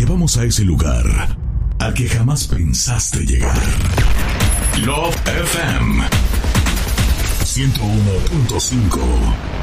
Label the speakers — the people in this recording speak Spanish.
Speaker 1: llevamos a ese lugar al que jamás pensaste llegar. Love FM 101.5